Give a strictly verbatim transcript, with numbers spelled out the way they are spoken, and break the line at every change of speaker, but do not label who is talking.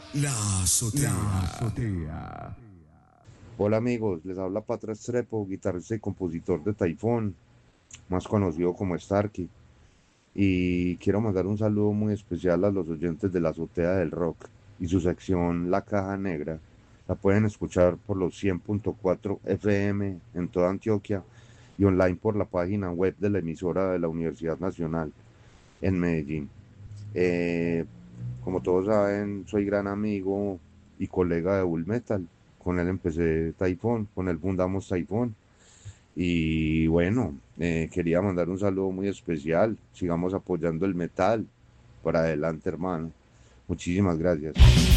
La azotea.
La azotea.
Hola amigos, les habla Patra Estrepo, guitarrista y compositor de Taifón, más conocido como Starkey. Y quiero mandar un saludo muy especial a los oyentes de la Azotea del Rock y su sección La Caja Negra. La pueden escuchar por los cien punto cuatro F M en toda Antioquia y online por la página web de la emisora de la Universidad Nacional en Medellín. Eh, Como todos saben, soy gran amigo y colega de Bull Metal. Con él empecé Taifón, con él fundamos Taifón. Y bueno, eh, quería mandar un saludo muy especial. Sigamos apoyando el metal. Para adelante, hermano. Muchísimas gracias.